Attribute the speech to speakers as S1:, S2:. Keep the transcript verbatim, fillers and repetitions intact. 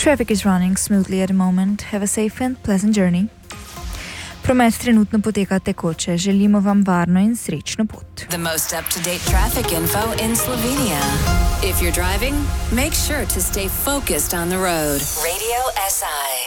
S1: traffic is running smoothly at the moment. Have a safe and pleasant journey. Promet trenutno poteka tekoče. Želimo vam varno in srečno pot.
S2: The most up-to-date traffic info in Slovenia. If you're driving, make sure to stay focused on the road. Radio S I.